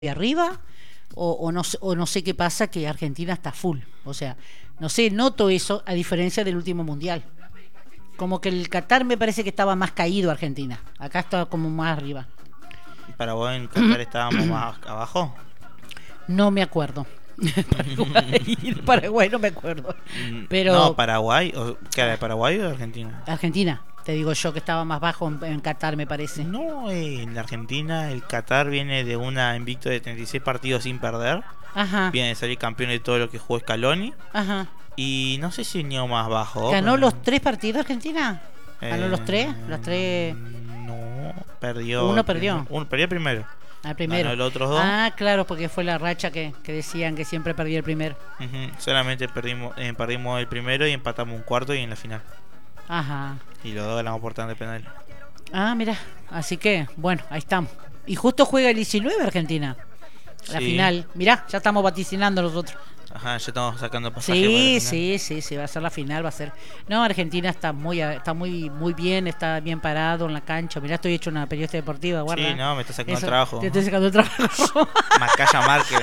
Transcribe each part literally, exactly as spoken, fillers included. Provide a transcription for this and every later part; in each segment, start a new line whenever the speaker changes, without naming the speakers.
de arriba o, o, no, o no sé qué pasa, que Argentina está full. O sea, no sé, noto eso a diferencia del último mundial. Como que el Qatar me parece que estaba más caído Argentina. Acá estaba como más arriba.
Paraguay en Qatar estábamos más abajo.
No me acuerdo. Paraguay, Paraguay no me acuerdo. Pero
no, Paraguay, o, ¿qué era, Paraguay o Argentina?
Argentina, te digo yo que estaba más bajo en, en Qatar, me parece.
No, eh, en la Argentina el Qatar viene de una invicto de treinta y seis partidos sin perder.
Ajá.
Viene de salir campeón de todo lo que jugó Scaloni.
Ajá.
Y no sé si venía más bajo.
¿Ganó
pero...
los tres partidos Argentina? ¿Ganó
eh,
los tres? Los tres.
No, perdió.
Uno perdió.
Uno perdió primero.
Al primero.
Ganó los otros dos.
Ah, claro, porque fue la racha que, que decían que siempre perdía el primero.
Uh-huh. Solamente perdimos, eh, perdimos el primero y empatamos un cuarto y en la final.
Ajá.
Y los dos ganamos por tanto de penal.
Ah, mira. Así que, bueno, ahí estamos. Y justo juega el diecinueve Argentina. La
sí.
final. Mirá, ya estamos vaticinando nosotros.
Ajá, ya estamos sacando pasaje.
Sí, sí, sí, sí, va a ser la final, va a ser. No, Argentina está muy está muy muy bien, está bien parado en la cancha. Mirá, estoy hecho una periodista deportiva, guarda.
Sí, no, me está sacando
Eso,
el trabajo.
Te estoy sacando el trabajo.
Macaya Márquez.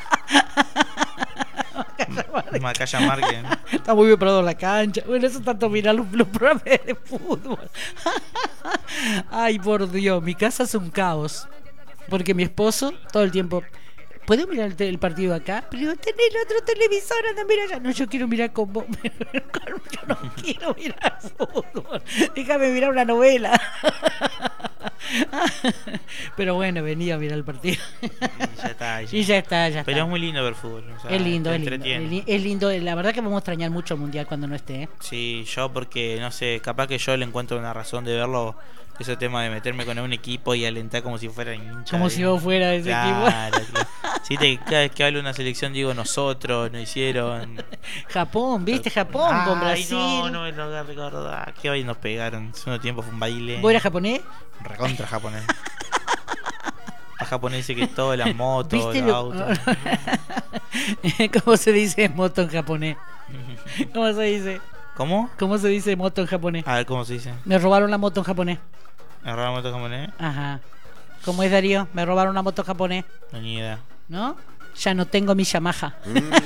Macaya Márquez.
Está muy bien parado en la cancha. Bueno, eso tanto mirar los, los programas de fútbol. Ay, por Dios, mi casa es un caos. Porque mi esposo todo el tiempo... ¿Puedo mirar el, el partido acá? Pero tenés el otro televisor, anda, mira allá. No, yo quiero mirar con vos. Yo no quiero mirar fútbol. Déjame mirar una novela. Pero bueno, venía a mirar el partido.
Y ya está. Ya.
Y ya está, ya
Pero
está.
es muy lindo ver fútbol. O sea,
es lindo, es lindo,
entretiene.
es lindo. La verdad que vamos a extrañar mucho el mundial cuando no esté. ¿eh?
Sí, yo porque, no sé, capaz que yo le encuentro una razón de verlo. Ese tema de meterme con un equipo y alentar como si fuera hincha.
Como
de...
si vos fuera de ese
claro,
equipo.
Claro. Sí, te, cada vez que hablo de una selección digo nosotros, no hicieron.
Japón, ¿viste? Japón
Ay,
con Brasil.
No, no me lo hagas recordar. Qué baile nos pegaron. Hace un tiempo fue un baile.
¿Vos eras japonés?
Recontra japonés. El japonés dice que todas las motos,
¿Viste
los
lo...
autos.
¿Cómo se dice moto en japonés? ¿Cómo se dice?
¿Cómo?
¿Cómo se dice moto en japonés?
A ver, ¿cómo se dice?
Me robaron la moto en japonés.
¿Me robaron moto japonés?
Ajá. ¿Cómo es, Darío? Me robaron una moto japonés.
No, ni idea.
¿No? Ya no tengo mi Yamaha.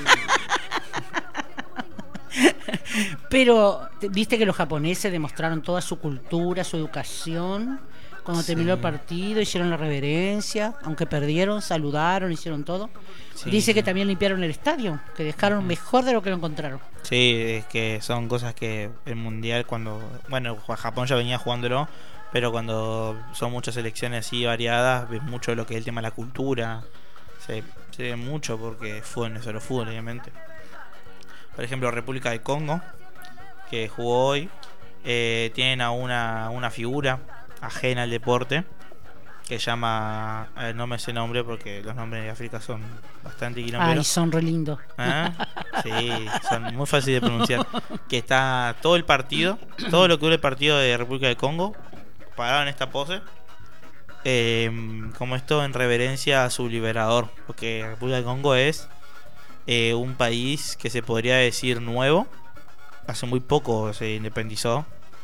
Pero, viste que los japoneses demostraron toda su cultura, su educación. Cuando sí. terminó el partido, hicieron la reverencia. Aunque perdieron, saludaron, hicieron todo. Sí, Dice sí. que también limpiaron el estadio, que dejaron uh-huh. mejor de lo que lo encontraron.
Sí, es que son cosas que el mundial, cuando. Bueno, Japón ya venía jugándolo. Pero cuando son muchas selecciones así variadas, ves mucho lo que es el tema de la cultura. Se, se ve mucho porque fútbol no es solo fútbol, obviamente. Por ejemplo, República del Congo, que jugó hoy, eh, tienen a una, una figura ajena al deporte que llama, eh, no me sé nombre porque los nombres de África son bastante quilomberos.
Ay, son re lindos.
¿Eh? Sí, son muy fáciles de pronunciar. Que está todo el partido, todo lo que dura el partido de República del Congo, parado en esta pose, eh, como esto en reverencia a su liberador, porque República del Congo es eh, un país que se podría decir nuevo, hace muy poco se independizó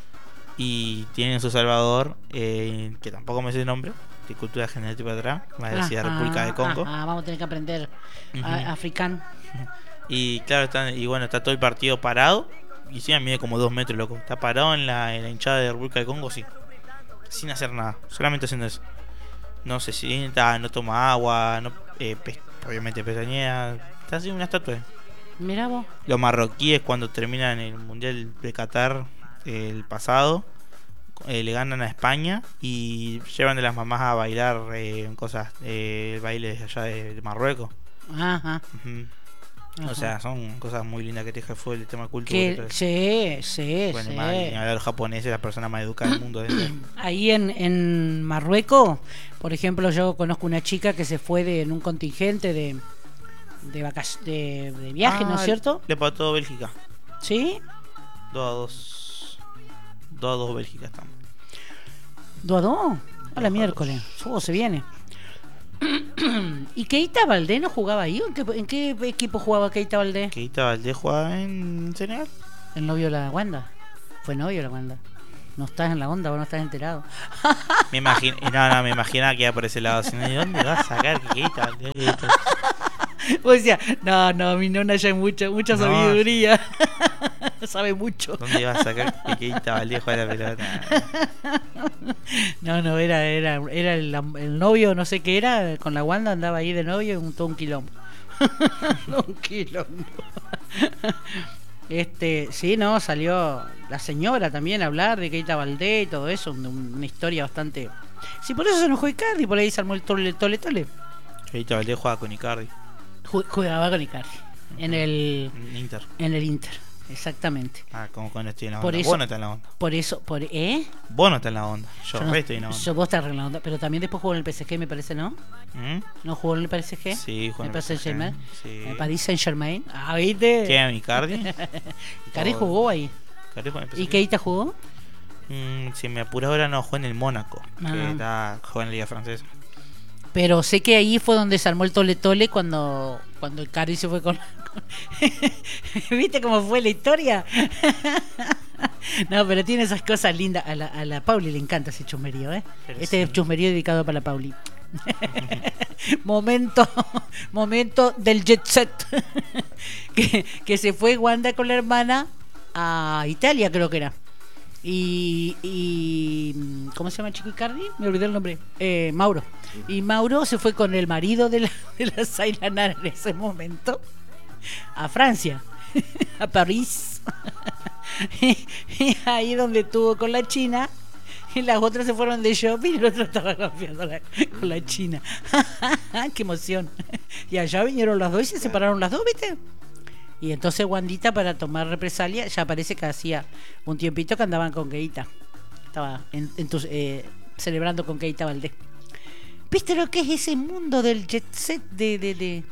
y tienen su salvador, eh, que tampoco me sé el nombre, de cultura general para atrás, me decía ah, República del Congo.
Ah, vamos a tener que aprender uh-huh. africano.
Y claro, está, y bueno, está todo el partido parado, y sí, mide como dos metros, loco, está parado en la, en la hinchada de República del Congo, sí. Sin hacer nada, solamente haciendo eso. No se sienta, no toma agua, no, eh, pe- obviamente pestañea. Está así una estatua.
Mirá vos.
Los marroquíes, cuando terminan el mundial de Qatar eh, el pasado, eh, le ganan a España y llevan de las mamás a bailar eh, cosas, eh, bailes allá de, de Marruecos.
Ajá.
Uh-huh. Ajá. O sea, son cosas muy lindas que te deja el fútbol, el tema cultura.
Que, sí, sí,
bueno,
sí.
Más, ni hablar los japoneses, la persona más educada del mundo.
Ahí en, en Marruecos, por ejemplo, yo conozco una chica que se fue de, en un contingente de de, vacac- de, de viaje, ah, ¿no es cierto?
Le pasó Bélgica.
¿Sí?
dos a dos. dos a dos Bélgica estamos.
¿dos a dos? A la miércoles. Oh, se viene. ¿Y Keita Valdés no jugaba ahí? ¿En qué, en qué equipo jugaba Keita Valdés?
Keita Valdés jugaba en Senegal.
El novio de la Wanda. Fue novio de la Wanda. no estás en la onda, vos no estás enterado.
Me imagino, no, no, me imaginaba que iba por ese lado. Si no, ¿de dónde vas a sacar Quiqueita Valdés?
Vos decías, no, no, mi nona ya hay mucha, mucha
No.
sabiduría. Sabe mucho.
¿Dónde vas a sacar Quiqueita Valdés a jugar a la pelota?
No, no, era, era, era el, el novio, no sé qué era, con la Wanda andaba ahí de novio, un, todo un quilombo. Un quilombo. Este, sí, no, salió la señora también a hablar de Keita Valdés y todo eso, un- una historia bastante. Sí, por eso se enojó Icardi, por ahí se armó el tole tole tole.
Quiqueita Valdés juega con Icardi.
Ju- Jugaba con Icardi en el
en Inter.
en el Inter, exactamente.
Ah, como con estoy en la onda.
Por eso-
Vos no estás en la onda.
Por eso, por ¿eh?
Vos no estás en la onda. Yo,
no-
re estoy en la onda.
yo- vos estás en la onda, pero también después jugó en el P S G, me parece, ¿no?
¿Mm?
¿No jugó en el P S G?
Sí, jugó en
el
el
Paris Saint-Germain.
Sí.
El Paris Saint-Germain. Ah, ¿viste?
¿Qué, Icardi?
Icardi
Todo.
jugó ahí.
Icardi jugó en el P S G.
¿Y Keita jugó?
Mm, si me apura ahora no, juega en el Mónaco.
Ah.
Que está, juega en la Liga Francesa.
Pero sé que ahí fue donde se armó el tole tole cuando cuando Icardi se fue con... con- ¿Viste cómo fue la historia? No, pero tiene esas cosas lindas. A la, a la Pauli le encanta ese chusmerío, ¿eh?
Pero
Este
sí.
es chusmerío dedicado para la Pauli. momento momento del jet set. que, que se fue Wanda con la hermana a Italia, creo que era. Y, y ¿cómo se llama el chico Icardi? Me olvidé el nombre. Eh, Mauro. Y Mauro se fue con el marido de la, de la Saylanara en ese momento a Francia, a París. y, y ahí donde estuvo con la China. Y las otras se fueron de shopping y el otro estaba confiando la- con la China. ¡Qué emoción! Y allá vinieron las dos y se separaron las dos, ¿viste? Y entonces Wandita, para tomar represalia, ya parece que hacía un tiempito que andaban con Keita. Estaba en, en tus- eh, celebrando con Keita Valdés. ¿Viste lo que es ese mundo del jet set de de de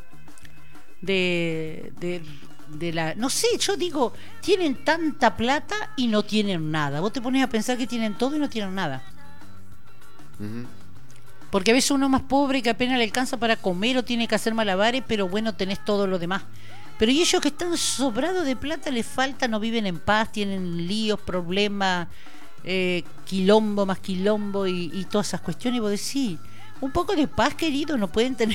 de, de, de la... No sé, yo digo, tienen tanta plata y no tienen nada. Vos te pones a pensar que tienen todo y no tienen nada.
Ujú.
Porque a veces uno más pobre que apenas le alcanza para comer o tiene que hacer malabares, pero bueno, tenés todo lo demás. Pero y ellos que están sobrados de plata, les falta, no viven en paz, tienen líos, problemas, eh, quilombo más quilombo y, y todas esas cuestiones. Y vos decís, un poco de paz, querido, no pueden tener.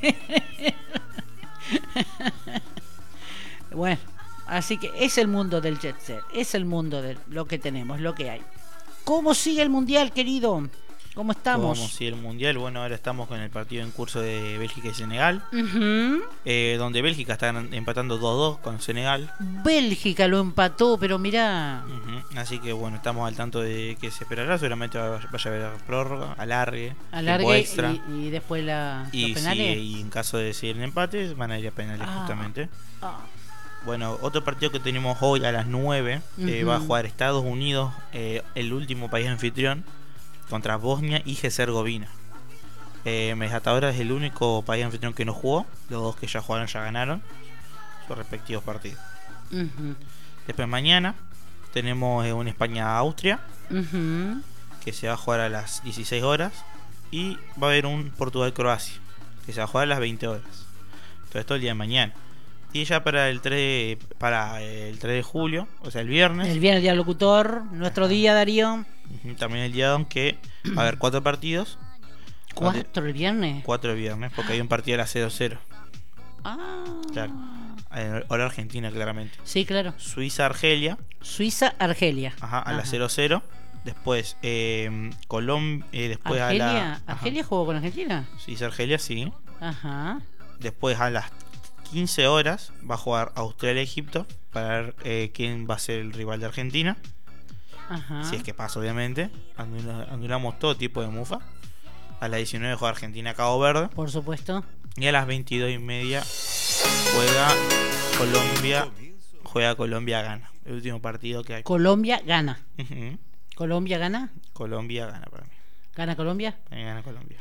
Bueno, así que es el mundo del jet set, es el mundo de lo que tenemos, lo que hay. ¿Cómo sigue el mundial, querido? ¿Cómo estamos?
Como si el Mundial, bueno, ahora estamos con el partido en curso de Bélgica y Senegal,
Ujú.
eh, donde Bélgica está empatando dos dos con Senegal.
Bélgica lo empató, pero mirá.
Ujú. Así que bueno, estamos al tanto de que se esperará, seguramente va- vaya a haber prórroga, alargue, tiempo
Alargue
extra.
y, y después la,
Y,
los
si-
penales.
y en caso de seguir en empates, van a ir a penales
Ah.
justamente.
Ah,
Bueno, otro partido que tenemos hoy a las nueve, eh,
Ujú.
va a jugar Estados Unidos, eh, el último país anfitrión, contra Bosnia y Herzegovina. Eh, hasta ahora es el único país anfitrión que no jugó, los dos que ya jugaron ya ganaron sus respectivos partidos.
ujú,
Después mañana tenemos eh, un España-Austria,
ujú.
que se va a jugar a las dieciséis horas, y va a haber un Portugal-Croacia, que se va a jugar a las veinte horas. Todo esto el día de mañana. Y ya para el tres, para el tres de julio, o sea el viernes,
El viernes, el día del locutor, nuestro día, Darío.
ujú, también el día que va a haber cuatro partidos. donde-
¿Cuatro el viernes?
Cuatro el viernes, porque hay un partido a las cero cero.
Ah,
Claro. Eh, Hora Argentina, claramente.
sí, claro.
Suiza-Argelia,
Suiza, Argelia.
ajá, a las
Ajá.
cero cero. Después eh, Colombia, después a
Argelia,
la... ajá.
¿Argelia jugó con Argentina?
Suiza-Argelia, sí.
Ajá.
Después a las quince horas va a jugar Australia-Egipto para ver eh, quién va a ser el rival de Argentina.
Ajá.
Si es que pasa, obviamente. Anula- Anulamos todo tipo de mufa. A las diecinueve juega Argentina-Cabo Verde.
Por supuesto.
Y a las veintidós y media juega Colombia. Juega Colombia-Gana. El último partido que hay.
Colombia gana.
Ujú.
Colombia gana.
Colombia gana para mí.
¿Gana Colombia?
Para mí gana Colombia.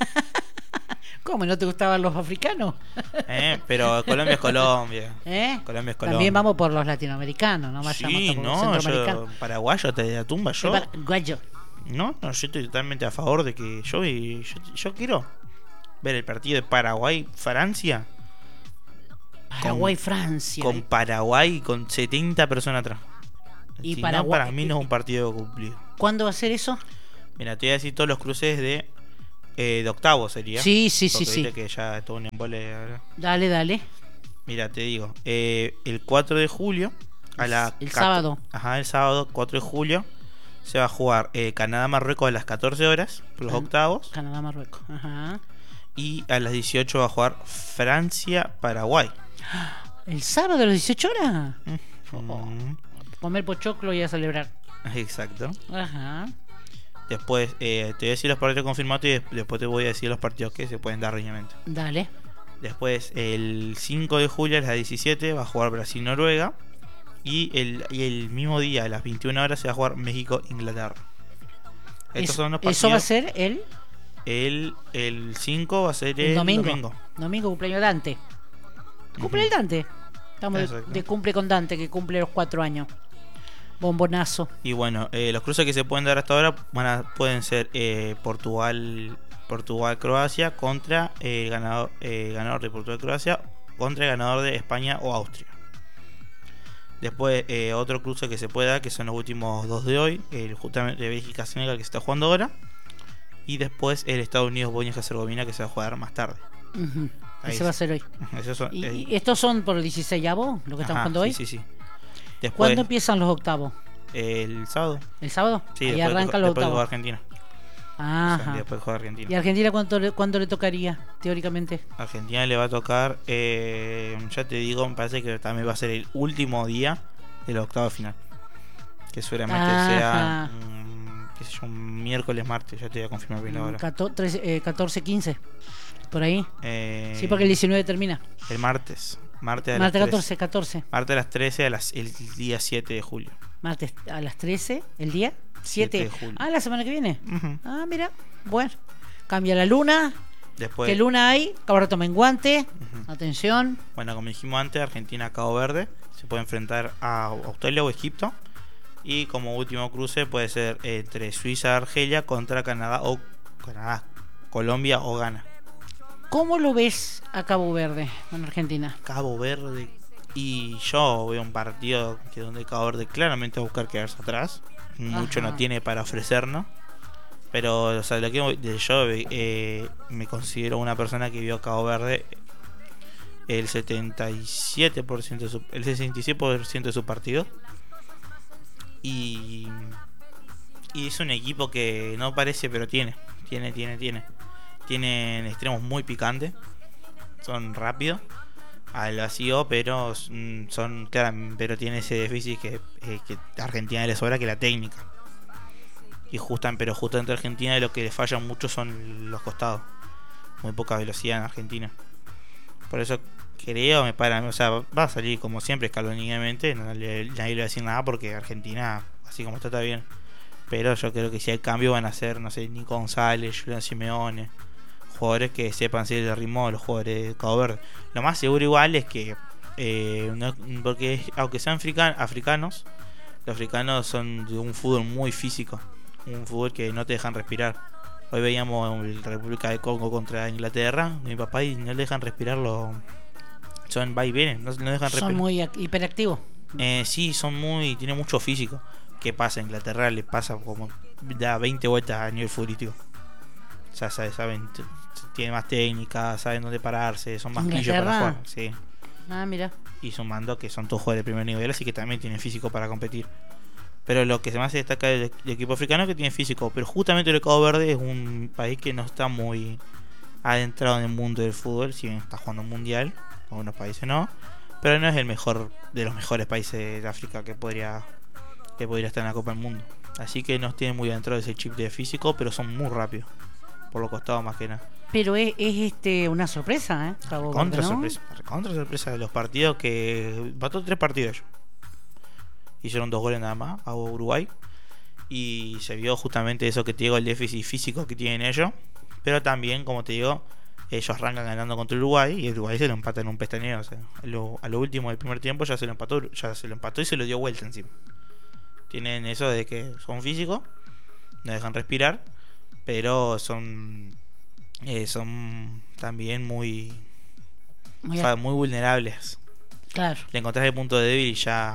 ¿Cómo? ¿No te gustaban los africanos?
Eh, Pero Colombia es Colombia.
¿Eh?
Colombia es Colombia.
También vamos por los latinoamericanos, no vayamos
Sí,
por los
no, yo
centroamericanos.
paraguayo te de la tumba yo.
Eh, Guayo.
No, no, yo estoy totalmente a favor de que yo, yo, yo quiero ver el partido de Paraguay-Francia
Paraguay, Francia.
con Paraguay con setenta personas atrás.
Y
si
Paraguay-
no, para mí no es un partido cumplido.
¿Cuándo va a ser eso?
Mira, te voy a decir todos los cruces de, eh, de octavo sería.
Sí, sí, sí,
Porque
sí.
viste que ya es todo un embole ahora.
Dale, dale.
Mira, te digo, eh, el cuatro de julio a la
El
cat-
sábado.
Ajá, el sábado cuatro de julio se va a jugar eh, Canadá-Marruecos a las catorce horas por los
Can-
octavos.
Canadá, Marruecos. Ajá.
Y a las dieciocho va a jugar Francia-Paraguay.
¿El sábado a las dieciocho horas?
Mm,
Comer pochoclo y a celebrar.
exacto.
Ajá.
Después eh, te voy a decir los partidos confirmados y des- después te voy a decir los partidos que se pueden dar riñamente.
Dale.
Después, el cinco de julio a las diecisiete va a jugar Brasil-Noruega. Y el, y el mismo día, a las veintiuna horas, se va a jugar México-Inglaterra. Estos
Eso,
son los
eso va a
partidos.
ser el,
El, el cinco va a ser el,
el domingo.
domingo.
Domingo, cumpleaños de Dante. Cumple
Ujú.
el Dante. Estamos de,
Exacto.
de cumple con Dante, que cumple los cuatro años. Bombonazo.
Y bueno, eh, los cruces que se pueden dar hasta ahora van a, pueden ser eh, Portugal Portugal-Croacia contra eh, el ganador, eh, ganador de Portugal-Croacia contra el ganador de España o Austria. Después eh, otro cruce que se puede dar, que son los últimos dos de hoy, el justamente de Bélgica-Senegal que se está jugando ahora. Y después el Estados Unidos-Bosnia-Herzegovina que se va a jugar más tarde.
Ujú.
Ahí
Ese va a
sí.
ser hoy.
Esos son,
¿Y,
eh,
y estos son por el dieciséis lo que estamos
ajá,
jugando hoy?
Sí, sí, sí. Después,
¿Cuándo empiezan los octavos?
el sábado.
¿El sábado?
Sí,
Ahí
después,
arrancan
de,
los
después de jugar
octavos.
Argentina. O
Ajá.
sea, después de jugar Argentina.
¿Y a Argentina cuánto le, cuánto le tocaría, teóricamente?
Argentina le va a tocar, eh, ya te digo, me parece que también va a ser el último día del octavo de final. Que seguramente
Ajá.
sea, mm, qué sé yo, un miércoles, martes, ya te voy a confirmar bien la hora.
catorce, quince. Por ahí.
Eh,
Sí, porque el diecinueve termina.
el martes. Martes a
Martes
las
catorce,
trece.
catorce.
Martes a las trece, a las, el día siete de julio.
Martes a las trece, el día
siete
siete.
de julio.
Ah, la semana que viene.
Ujú.
Ah, mira. Bueno. Cambia la luna.
Después,
¿Qué luna hay? Cabarroto menguante.
Ujú.
Atención.
bueno, como dijimos antes, Argentina, Cabo Verde. Se puede enfrentar a Australia o Egipto. Y como último cruce puede ser entre Suiza, Argelia contra Canadá o Canadá, Colombia o Ghana.
¿Cómo lo ves a Cabo Verde en Argentina?
Cabo Verde. Y yo veo un partido que donde Cabo Verde claramente va a buscar quedarse atrás. Mucho
Ajá.
no tiene para ofrecernos. Pero, o sea, lo que yo eh, me considero una persona que vio a Cabo Verde el setenta y siete por ciento de su, el sesenta y siete por ciento de su partido. Y, y es un equipo que no parece, pero tiene. Tiene, tiene, tiene. Tienen extremos muy picantes. Son rápidos al vacío, pero mm, son claro, pero tiene ese déficit que, eh, que a Argentina le sobra, que la técnica. Y justan, pero justo entre Argentina lo que le fallan mucho son los costados. Muy poca velocidad en Argentina. Por eso creo, me para, o sea, va a salir como siempre escalonadamente, no le, nadie le va a decir nada porque Argentina, así como está, está bien. Pero yo creo que si hay cambio van a ser, no sé, Nico González, Julián Simeone, jugadores que sepan seguir el ritmo de los jugadores de Cabo Verde. Lo más seguro igual es que, eh, no, porque aunque sean african, africanos, los africanos son de un fútbol muy físico, un fútbol que no te dejan respirar. Hoy veíamos la República de Congo contra Inglaterra, mi papá, y no le dejan respirarlo. Son va y viene, no, no dejan
Son
respirar.
muy ac- hiperactivos.
Eh, sí, son muy, tiene mucho físico. ¿Qué pasa? Inglaterra le pasa como da veinte vueltas a nivel futbolístico. O sea, saben, saben, t- tiene más técnica, saben dónde pararse, son más pillos para
¿Inglaterra?
jugar. Sí.
Ah, mira.
Y sumando que son todos jugadores de primer nivel, así que también tienen físico para competir. Pero lo que se más se destaca del, del equipo africano es que tiene físico. Pero justamente el Cabo Verde es un país que no está muy adentrado en el mundo del fútbol, si bien está jugando un mundial, algunos países no. Pero no es el mejor de los mejores países de África que podría que podría estar en la Copa del Mundo. Así que no tienen muy adentro de ese chip de físico, pero son muy rápidos. Por lo costado más que nada.
Pero es, es este una sorpresa, ¿eh? Cabo
Contra
Verde, ¿no?
sorpresa. Contra sorpresa de los partidos que. Mató tres partidos ellos. Hicieron dos goles nada más a Uruguay. Y se vio justamente eso que te digo, el déficit físico que tienen ellos. Pero también, como te digo, ellos arrancan ganando contra Uruguay. Y Uruguay se lo empata en un pestañeo. O sea, a lo, a lo último del primer tiempo ya se lo empató. Ya se lo empató y se lo dio vuelta encima. Tienen eso de que son físicos. No dejan respirar. Pero son. Eh, son también muy.
Muy
O sea, muy vulnerables.
Claro.
Le encontrás el punto débil y ya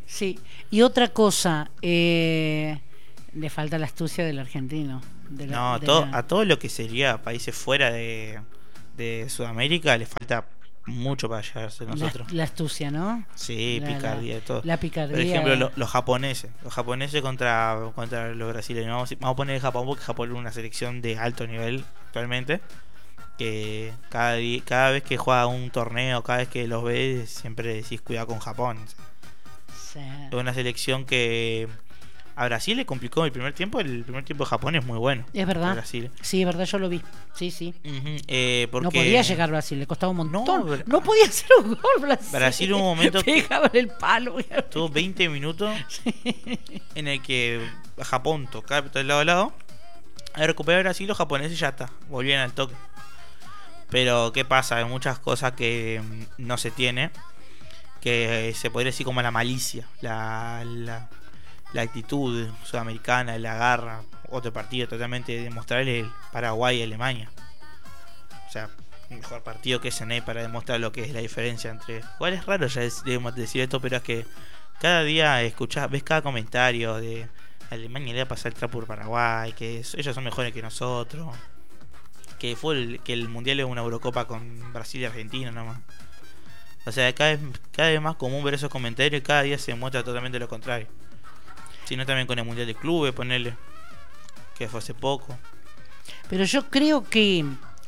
Sí. Y otra cosa, eh, le falta la astucia del argentino. De la-
No,
de
todo,
la-
a todo lo que sería países fuera de, de Sudamérica le falta mucho para llegarse
la,
nosotros.
la astucia, ¿no?
Sí,
La-
picardía y todo.
La picardía.
Por ejemplo, lo- los japoneses. Los japoneses contra, contra los brasileños. Vamos, a- vamos a poner el Japón porque Japón es una selección de alto nivel actualmente. Que cada, di- cada vez que juega un torneo, cada vez que los ves, siempre decís cuidado con Japón.
Sí.
Es una selección que a Brasil le complicó el primer tiempo. El primer tiempo de Japón es muy bueno.
Es
a
verdad.
Brasil.
Sí, es verdad, yo lo vi. Sí, sí.
Ujú, eh, porque
No podía llegar Brasil, le costaba un montón.
No,
No,
Bra-
podía hacer un gol Brasil.
Brasil hubo un momento que-
Pegaban el palo.
tuvo veinte minutos en el que Japón tocaba de lado a lado. Al recuperar Brasil, los japoneses ya está, volvían al toque. Pero ¿qué pasa? Hay muchas cosas que mm, no se tiene, que se podría decir como la malicia, la, la, la actitud sudamericana, la garra. Otro partido totalmente demostrable, el Paraguay y Alemania. O sea, mejor partido que ese N E para demostrar lo que es la diferencia entre... Igual es raro ya es- debemos decir esto, pero es que cada día escuchás, ves cada comentario de Alemania le va a pasar el trapo por Paraguay, que es- ellos son mejores que nosotros, que fue el, que el mundial es una Eurocopa con Brasil y Argentina nomás. O sea, cada vez, cada vez más común ver esos comentarios y cada día se demuestra totalmente lo contrario. Sino también con el mundial de clubes, ponerle que fue hace poco.
Pero yo creo que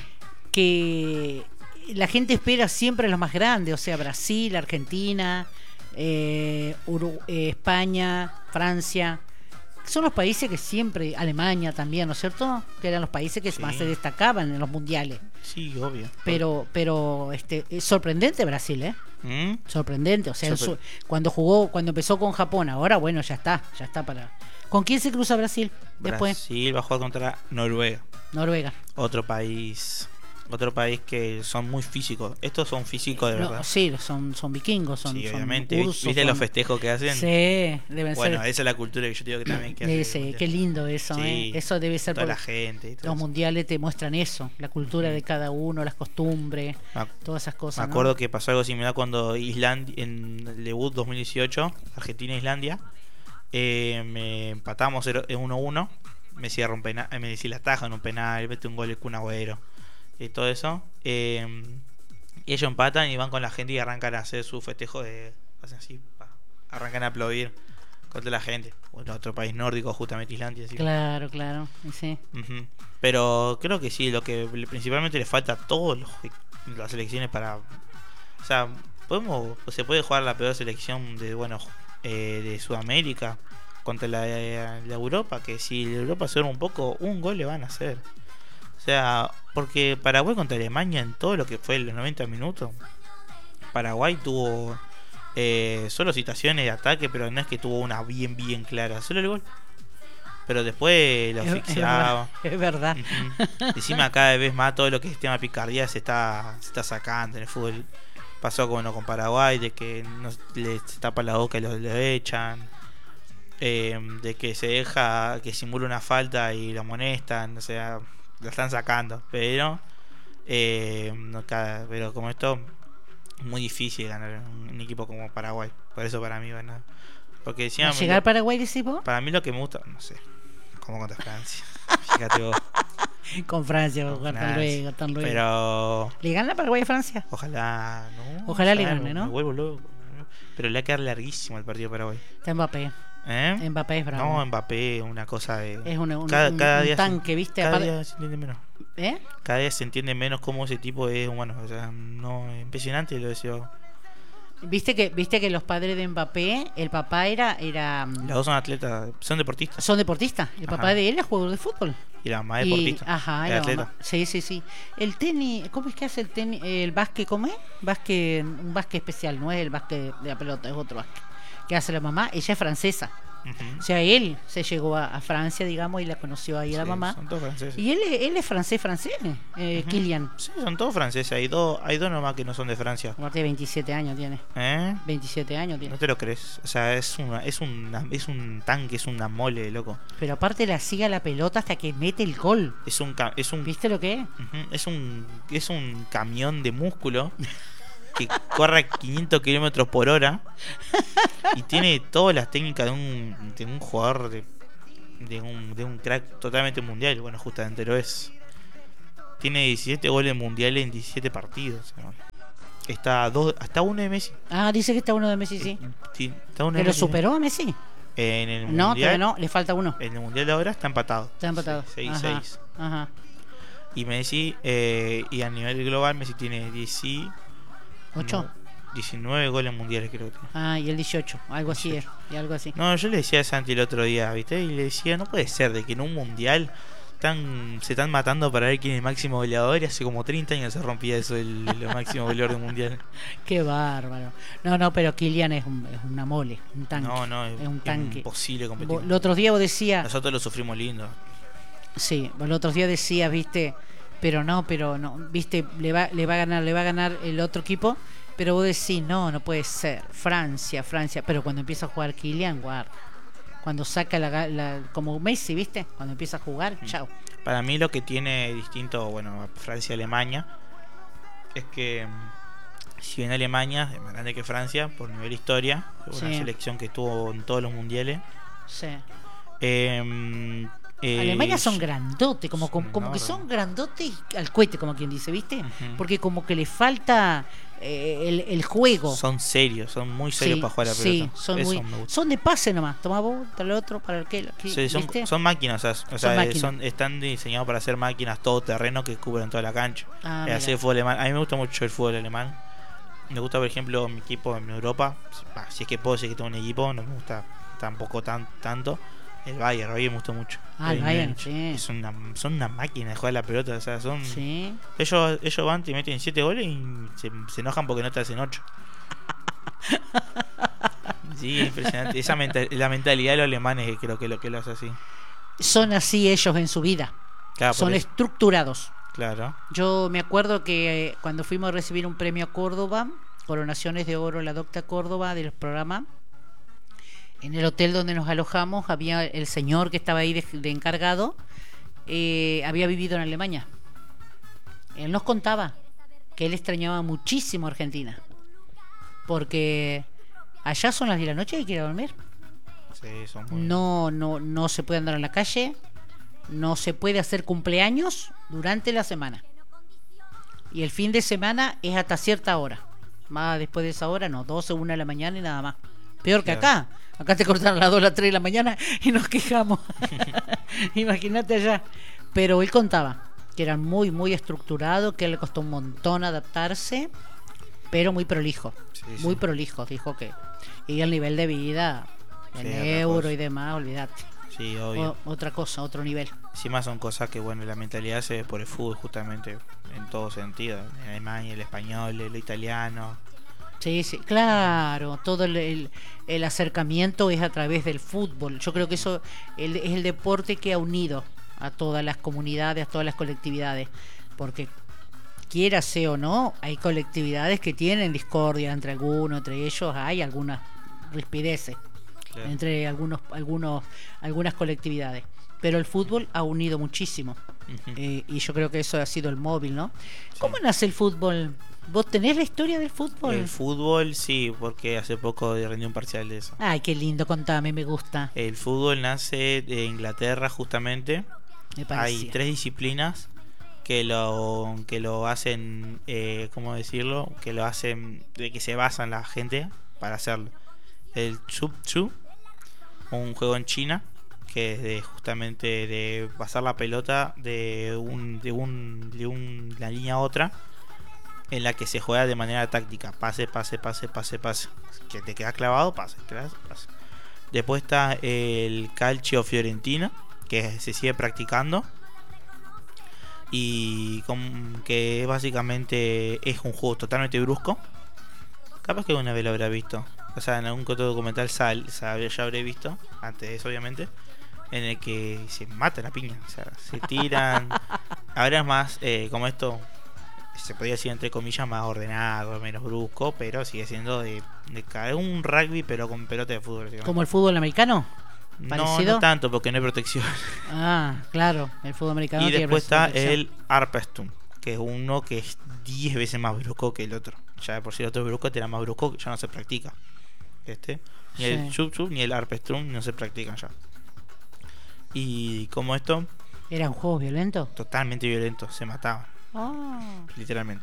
que la gente espera siempre a los más grandes, o sea, Brasil, Argentina, eh, Uru- eh, España, Francia. Son los países que siempre, Alemania también, ¿no es cierto? Que eran los países que
Sí.
más se destacaban en los mundiales.
Sí, obvio.
Pero, pero este, es sorprendente Brasil, ¿eh?
¿Mm?
Sorprendente. O sea, en
Sorpre-
su- cuando jugó, cuando empezó con Japón, ahora bueno, ya está, ya está para. ¿Con quién se cruza Brasil? Después,
Brasil va a jugar contra Noruega.
Noruega.
Otro país. Otro país que son muy físicos. Estos son físicos de
No,
verdad.
sí, son, son vikingos, son,
Sí,
son
obviamente.
ursos,
¿Viste
son-
los festejos que hacen?
Sí, deben
Bueno,
ser.
esa es la cultura que yo te digo que también que
Sí,
hace
sí,
el mundial.
qué lindo eso,
Sí,
¿eh? Eso debe ser
Toda
por
la gente y todo
los
eso.
mundiales te muestran eso, la cultura de cada uno, las costumbres,
Me ac-
todas esas cosas.
Me
¿no?
acuerdo que pasó algo similar cuando Islandia, en el debut dos mil dieciocho, Argentina e Islandia, eh, me empatamos uno uno. Me cierra un penal, me decía la taja en un penal, mete un gol el Kun Agüero y todo eso. Eh, ellos empatan y van con la gente y arrancan a hacer su festejo de. Hacen así, pa, arrancan a aplaudir contra la gente. Bueno, otro país nórdico, justamente Islandia. Así.
Claro, claro, y sí.
Ujú. Pero creo que sí, lo que le- principalmente le falta a todas las selecciones para. O sea, podemos se puede jugar la peor selección de bueno eh, de Sudamérica contra la, la Europa, que si la Europa se duerme un poco, un gol le van a hacer. O sea, porque Paraguay contra Alemania en todo lo que fue los noventa minutos, Paraguay tuvo eh, solo situaciones de ataque, pero no es que tuvo una bien bien clara, solo el gol. Pero después lo
Es- es
asfixiaba.
verdad, es verdad.
Ujú. Encima cada vez más todo lo que es tema picardía se está, se está sacando en el fútbol. Pasó con, bueno, con Paraguay, de que no, le se tapa la boca y lo, lo echan. Eh, de que se deja que simula una falta y lo amonestan. O sea, lo están sacando. Pero, eh, no cada, pero como esto, es muy difícil ganar un, un equipo como Paraguay. Por eso para mí van a. Porque decían,
¿A llegar a Paraguay, decís vos?
para mí lo que me gusta, no sé, como contra Francia. Fíjate vos.
Con Francia,
Con
jugar tan
Francia.
luego, tan luego.
Pero
¿Le gana Paraguay a Francia?
ojalá, no.
Ojalá le
ya,
gane, ¿no?
Me vuelvo loco. Pero le va a quedar larguísimo el partido de Paraguay.
Está Mbappé.
¿Eh?
Mbappé es bravo.
No, Mbappé, una cosa de.
Es una- un,
cada,
un-
cada
un
día
tanque,
se,
¿viste?
Cada
Aparte-
día se entiende menos.
¿Eh?
Cada día se entiende menos cómo ese tipo es. Bueno, o sea, no, impresionante lo deseo.
¿Viste que, viste que los padres de Mbappé, el papá era, era
Los dos son atletas, son deportistas.
son deportistas. El
Ajá.
papá de él es jugador de fútbol.
Y la mamá es
Y-
deportista.
ajá,
es
y la
atleta.
mamá- sí, sí, sí. El tenis, ¿cómo es que hace el tenis? El básquet, ¿cómo es? Básquet, un básquet especial, no es el básquet de la pelota, es otro básquet. Que hace la mamá, ella es francesa.
Ujú.
O sea, él se llegó a, a Francia, digamos, y la conoció ahí a la
Sí,
mamá.
Son todos franceses.
Y él, es- él es francés, francés, eh,
Ujú.
Kylian.
Sí, son todos franceses. Hay dos, hay dos nomás que no son de Francia.
Aparte de veintisiete años tiene.
¿Eh?
veintisiete años tiene.
No te lo crees. O sea, es una, es una, es un tanque, es una mole, loco.
Pero aparte la sigue a la pelota hasta que mete el gol.
Es un ca- es un
¿Viste lo que es?
ujú, es un es un camión de músculo que corre quinientos kilómetros por hora y tiene todas las técnicas de un, de un jugador de, de, un, de un crack totalmente mundial. Bueno, justamente lo es. Tiene diecisiete goles mundiales en diecisiete partidos. ¿No? Está a dos, hasta uno de Messi.
Ah, dice que está uno de Messi, sí.
Sí, está uno de
¿Pero
Messi.
superó a Messi?
En el
No,
mundial,
todavía no, le falta uno.
En el mundial de ahora está empatado.
Está empatado.
seis
Ajá,
seis.
Ajá.
Y Messi, eh, y a nivel global, Messi tiene dieciocho,
¿Ocho?
no, diecinueve goles mundiales, creo que tiene.
Ah, y el dieciocho, algo así es, y algo así.
No, yo le decía a Santi el otro día, ¿viste? Y le decía, no puede ser de que en un mundial están, se están matando para ver quién es el máximo goleador. Y hace como treinta años se rompía eso, el, el máximo goleador del mundial.
Qué bárbaro. No, no, pero Kylian es, un, es una mole, un tanque.
No, no, es,
es un tanque.
imposible competir.
Vos- Los otros días vos decías,
Nosotros lo sufrimos lindo.
sí, vos los otros días decías, viste, pero no, pero no, viste, le va, le va a ganar, le va a ganar el otro equipo, pero vos decís, no, no puede ser, Francia, Francia, pero cuando empieza a jugar Kylian, guarda, cuando saca la, ga- la como Messi, viste, cuando empieza a jugar,
Mm.
chao.
Para mí lo que tiene distinto, bueno, a Francia y Alemania, es que mm, si bien Alemania es más grande que Francia por nivel historia, una
Sí.
selección que estuvo en todos los mundiales.
Sí.
eh, eh,
Alemania son grandotes, como, como,
son
como que
enormes.
son grandotes al cohete, como quien dice, ¿viste?
Ujú.
Porque como que le falta eh, el, el juego.
Son serios, son muy serios
Sí,
para jugar a la
sí,
pelota.
son,
Eso
muy,
me gusta.
son de pase nomás. Toma vos, para el otro, para el que, aquí,
Sí, son,
¿viste?
son máquinas, o sea, o
Son
sea,
máquinas.
son- están diseñados para ser máquinas todoterreno que cubren toda la cancha.
Ah,
Eh,
mira.
así el fútbol alemán. A mí me gusta mucho el fútbol alemán. Me gusta, por ejemplo, mi equipo en Europa. Si, bah, si es que puedo decir que tengo un equipo, no me gusta tampoco tan, tanto. El Bayern, el Bayern me gusta mucho.
Ah, el Bayern, sí.
Es una, son una máquina de jugar a la pelota. O sea, son,
Sí.
ellos, ellos van, te meten siete goles y se, se enojan porque no te hacen ocho. Sí, es impresionante. Esa menta- la mentalidad de los alemanes que creo que es lo que lo hace así.
Son así ellos en su vida.
Claro, por
Son
eso.
estructurados.
Claro.
Yo me acuerdo que eh, cuando fuimos a recibir un premio a Córdoba, Coronaciones de Oro, la Docta Córdoba del programa, en el hotel donde nos alojamos, había el señor que estaba ahí de, de encargado, eh, había vivido en Alemania. Él nos contaba que él extrañaba muchísimo Argentina, porque allá son las diez de la noche y hay que ir a dormir.
Sí, son muy...
No, no, no se puede andar en la calle, no se puede hacer cumpleaños durante la semana. Y el fin de semana es hasta cierta hora. Más después de esa hora, no, doce, una de la mañana y nada más. Peor que
Claro.
acá. Acá te cortaron a las dos, a las tres de la mañana y nos quejamos. Imagínate allá. Pero él contaba que eran muy, muy estructurados, que le costó un montón adaptarse, pero muy prolijo.
Sí, sí.
Muy prolijo, dijo que. Y el nivel de vida, en
Sí, otra
euro
cosa.
y demás, olvídate.
Sí, obvio.
O- otra cosa, otro nivel.
Encima son cosas que, bueno, la mentalidad se ve por el fútbol justamente en todo sentido. En Alemania, el español, el italiano.
Sí, sí, claro, todo el, el- el acercamiento es a través del fútbol. Yo creo que eso el- es el deporte que ha unido a todas las comunidades, a todas las colectividades, porque quiera sea o no, hay colectividades que tienen discordia entre algunos, entre ellos hay algunas rispideces
Claro.
entre algunos, algunos, algunas colectividades. Pero el fútbol ha unido muchísimo.
Ujú.
Eh, y yo creo que eso ha sido el móvil, ¿no?
Sí.
¿Cómo nace el fútbol? ¿Vos tenés la historia del fútbol?
El fútbol, sí, porque hace poco rendí un parcial de eso.
Ay, qué lindo, contame, me gusta.
El fútbol nace de Inglaterra justamente.
Me
Hay
parecía.
tres disciplinas que lo que lo hacen, eh, ¿cómo decirlo? Que lo hacen, de que se basan la gente para hacerlo. El Chup Chu, un juego en China que es de justamente de pasar la pelota de un de un de un- una línea a otra, en la que se juega de manera táctica, pase, pase, pase, pase, pase, que te queda clavado, pase, clavas, pase. Después está el Calcio Fiorentino, que se sigue practicando y con- que básicamente es un juego totalmente brusco. Capaz que una vez lo habrá visto, o sea, en algún otro documental sal, sal- ya habré visto, antes de eso obviamente, en el que se matan a piña, o sea, se tiran. Ahora es más, eh, como esto, se podría decir entre comillas, más ordenado, menos brusco, pero sigue siendo de, de caer un rugby, pero con pelota de fútbol. digamos.
¿Como el fútbol americano?
No,
parecido?
no tanto, porque no hay protección.
Ah, claro, el fútbol americano
Y
tiene
después está
protección.
el Arpestum, que uno que es diez veces más brusco que el otro. Ya de por si el otro es brusco, te era más brusco, ya no se practica. Este, ni
Sí.
el chup chup ni el arpestrum no se practican ya. Y como esto,
¿Eran juegos violentos?
totalmente violento, se mataban,
Ah,
literalmente.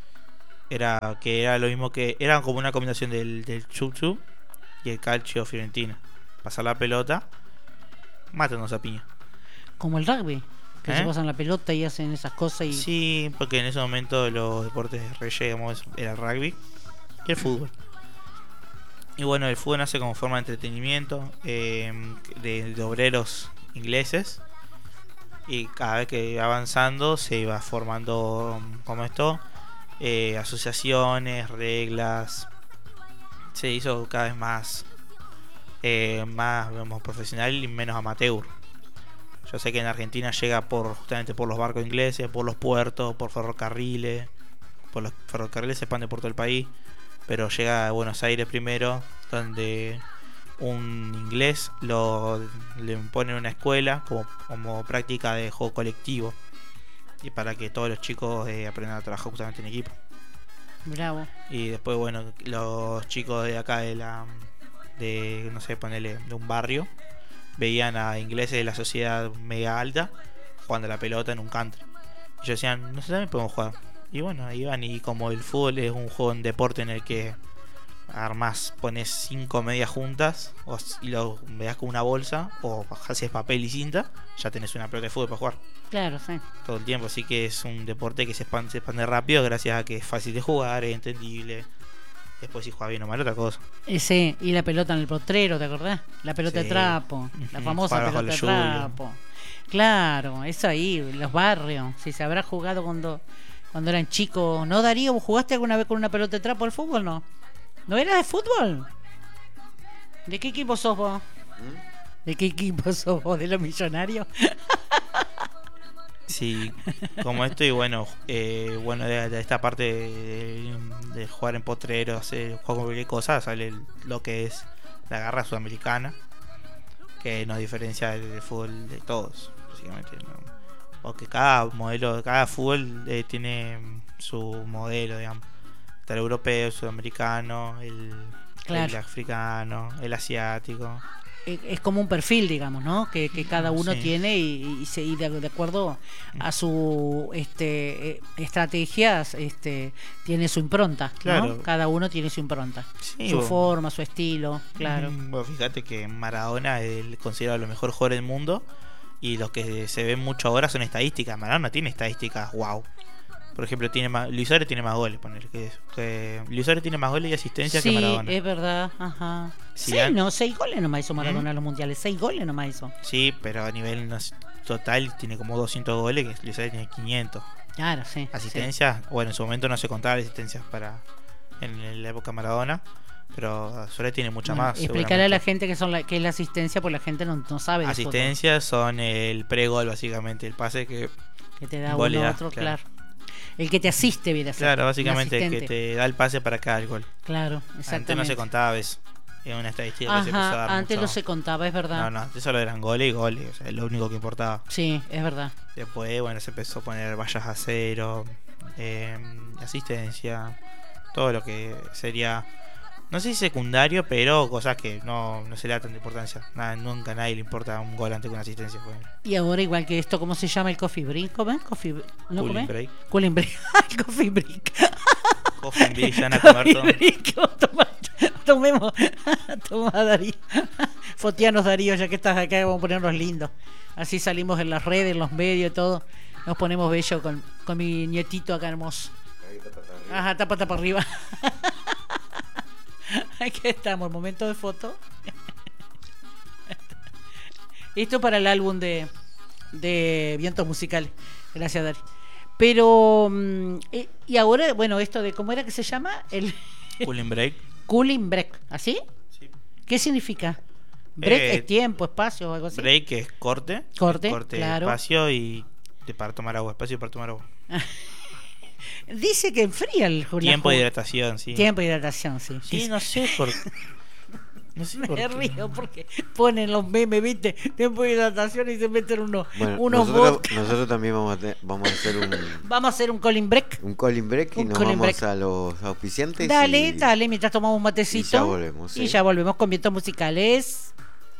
Era que era lo mismo que era como una combinación del, del chup chup y el calcio fiorentino. Pasar la pelota, mátanos a piña.
como el rugby, que
¿Eh?
se pasan la pelota y hacen esas cosas y...
Sí, porque en ese momento los deportes de reyes, digamos, era el rugby y el fútbol. Y bueno, el fútbol nace como forma de entretenimiento eh, de, de obreros ingleses. Y cada vez que iba avanzando se iba formando, como esto, eh, asociaciones, reglas. Se hizo cada vez más, eh, más digamos, profesional y menos amateur. Yo sé que en Argentina llega por justamente por los barcos ingleses, por los puertos, por ferrocarriles. Por los ferrocarriles se expande por todo el país. Pero llega a Buenos Aires primero, donde un inglés lo le pone en una escuela como, como práctica de juego colectivo. Y para que todos los chicos eh, aprendan a trabajar justamente en equipo.
Bravo.
Y después, bueno, los chicos de acá de la de no sé, ponerle de un barrio veían a ingleses de la sociedad media alta jugando a la pelota en un country. Y ellos decían, nosotros también podemos jugar. Y bueno, iban, y como el fútbol es un juego, un deporte en el que armás, pones cinco medias juntas o, y lo veas con una bolsa o haces papel y cinta, ya tenés una pelota de fútbol para jugar
Claro, sí.
todo el tiempo. Así que es un deporte que se expande, se expande rápido gracias a que es fácil de jugar, es entendible. Después si juega bien o mal, otra cosa.
Eh, sí, y la pelota en el potrero, ¿te acordás? La pelota
Sí.
de trapo, la
Ujú,
famosa
jugar bajo
pelota de
la lluvia.
trapo. Claro, eso ahí, los barrios. Si se habrá jugado cuando, cuando eran chicos. ¿No, Darío? ¿Vos jugaste alguna vez con una pelota de trapo al fútbol? No. ¿No era de fútbol? ¿De qué equipo sos vos?
¿Mm?
¿De qué equipo sos vos? ¿De los millonarios?
Sí, como esto. Y bueno, eh, bueno de, de esta parte de, de jugar en potrero, hacer jugar con cualquier cosa, sale el- lo que es la garra sudamericana, que nos diferencia del, del fútbol de todos, básicamente, ¿no? Porque cada modelo, cada fútbol eh, tiene su modelo, digamos. Está el europeo, el sudamericano, el,
Claro.
el africano, el asiático.
Eh, Es como un perfil, digamos, ¿no? Que, que cada uno
Sí.
tiene y, y se, y de, de acuerdo a su este, eh, estrategias este, tiene su impronta, ¿no?
Claro.
Cada uno tiene su impronta,
Sí,
su
vos-
forma, su estilo, claro.
Mm, vos fíjate que Maradona es el- considerado el mejor jugador del mundo. Y los que se ven mucho ahora son estadísticas. Maradona tiene estadísticas, wow. Por ejemplo, tiene más, Luis Suárez tiene más goles, poner que, que Luis Suárez tiene más goles y asistencias
Sí,
que Maradona.
es verdad, ajá.
Sí,
seis,
an-
no, seis goles nomás hizo Maradona
¿Mm?
en los mundiales, seis goles nomás hizo.
Sí, pero a nivel no sé, total tiene como doscientos goles, que Luis Suárez tiene quinientos.
Claro, sí.
Asistencias, bueno, en su momento no se contaba las asistencias para en la época Maradona, pero Suárez tiene mucha
Bueno,
más.
explicarle a la
seguramente.
gente que son la, que es la asistencia, porque la gente no, no sabe de fútbol.
Asistencias son el pre-gol, básicamente, el pase que.
Que te da
Gol le
uno
da,
otro,
claro.
claro. El que te asiste, viene a ser.
Claro,
un
básicamente el que
asistente.
te da el pase para cada gol.
Claro,
Antes
exactamente.
no se contaba eso. Es una estadística que se empezó a dar
Ajá, antes
mucho.
no se contaba, es verdad.
No, no, antes solo eran goles y goles, o sea, es lo único que importaba.
Sí, es verdad.
Después, bueno, se empezó a poner vallas a cero, eh, asistencia, todo lo que sería, no sé si secundario, pero cosas que no, no se le da tanta importancia. Nada, nunca a nadie le importa un gol antes que una asistencia. Pues.
Y ahora igual que esto, ¿cómo se llama el coffee break? ¿Cómo Coffee ¿No
Cooling
comés?
break.
Cooling break. El coffee break.
Coffee break, ya van a comer todo.
Coffee break. Vos toma- Tomemos. Toma, Darío. Fotianos, Darío, ya que estás acá, vamos a ponernos lindos. Así salimos en las redes, en los medios, todo. Nos ponemos bello con, con mi nietito acá hermoso.
Ahí está para arriba.
Ajá, tapa, tapa arriba. Aquí estamos, momento de foto. Esto para el álbum de, de Vientos Musicales. Gracias, Dari. Pero, mm, eh, y ahora, bueno, esto de, ¿cómo era que se llama? El
Cooling break.
cooling break, ¿así?
Sí.
¿Qué significa? Break
Eh,
es tiempo, espacio o algo así.
Break es corte.
Corte,
corte
claro.
espacio y de para tomar agua. Espacio para tomar agua.
Dice que enfría el la
Tiempo de
ju-
hidratación, sí.
Tiempo de hidratación, sí.
Sí,
Dice-
no sé por No sé
Me
por qué.
río porque ponen los memes, ¿viste? Tiempo de hidratación y se meten unos,
Bueno,
unos
nosotros,
vodka.
nosotros también vamos a, te- vamos a hacer un,
Vamos a hacer un calling break.
un calling break y
Un
nos
calling
vamos
break.
a los auspiciantes.
Dale,
y,
dale, mientras tomamos un matecito.
y ya volvemos, sí.
Y ya volvemos con vientos musicales.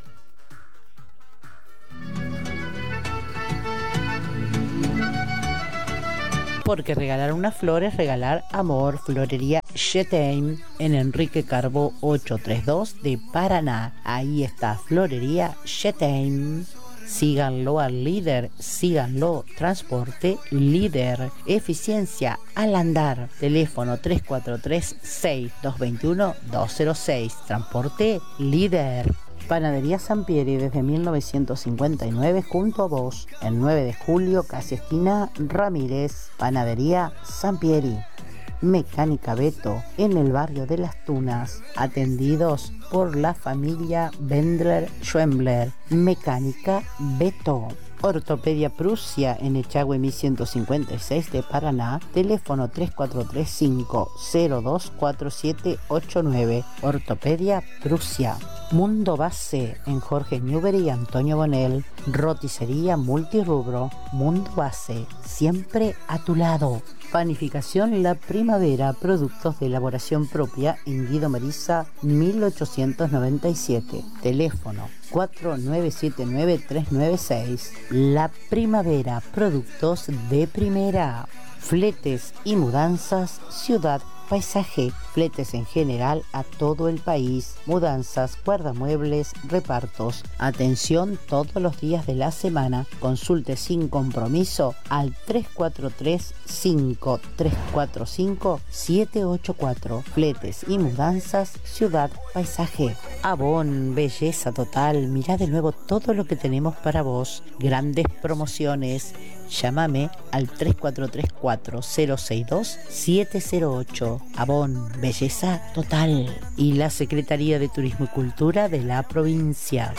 Porque regalar unas flores, regalar amor. Florería Chetain en Enrique Carbó ochocientos treinta y dos de Paraná. Ahí está Florería Chetain. Síganlo al líder, síganlo. Transporte líder. Eficiencia al andar. Teléfono tres cuatro tres, seis dos dos uno, dos cero seis. Transporte líder. Panadería Sampieri desde mil novecientos cincuenta y nueve junto a vos. El nueve de julio, casi esquina Ramírez. Panadería Sampieri. Mecánica Beto en el barrio de Las Tunas. Atendidos por la familia Bendler Schwembler. Mecánica Beto. Ortopedia Prusia en Echagüe mil ciento cincuenta y seis de Paraná. Teléfono tres cuatro tres cinco cero dos cuatro siete ocho nueve. Ortopedia Prusia. Mundo Base en Jorge Newbery y Antonio Bonel. Roticería multirrubro. Mundo Base, siempre a tu lado. Panificación La Primavera, productos de elaboración propia en Guido Marisa mil ochocientos noventa y siete. Teléfono cuatro nueve siete nueve tres nueve seis. La Primavera, productos de primera. Fletes y mudanzas Ciudad Paisaje. Fletes en general a todo el país. Mudanzas, guardamuebles, repartos. Atención todos los días de la semana. Consulte sin compromiso al tres cuatro tres, cinco tres cuatro cinco, siete ocho cuatro. Fletes y mudanzas Ciudad Paisaje. Avon, belleza total. Mirá de nuevo todo lo que tenemos para vos. Grandes promociones. Llámame al tres cuatro tres cuatro cero seis dos siete cero ocho. Avon, belleza total. Y la Secretaría de Turismo y Cultura de la provincia.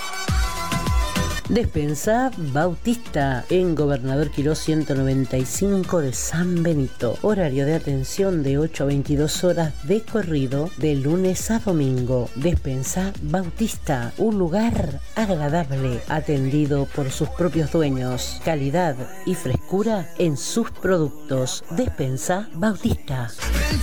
Despensa Bautista en Gobernador Quirós ciento noventa y cinco de San Benito. Horario de atención de ocho a veintidós horas de corrido de lunes a domingo. Despensa Bautista, un lugar agradable, atendido por sus propios dueños. Calidad y frescura en sus productos. Despensa Bautista.